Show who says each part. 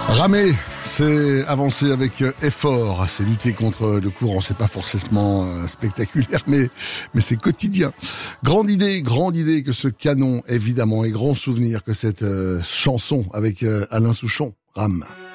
Speaker 1: Ramer, c'est avancer avec effort, c'est lutter contre le courant, c'est pas forcément spectaculaire, mais c'est quotidien. Grande idée que ce canon, évidemment, et grand souvenir que cette chanson avec Alain Souchon, Rame.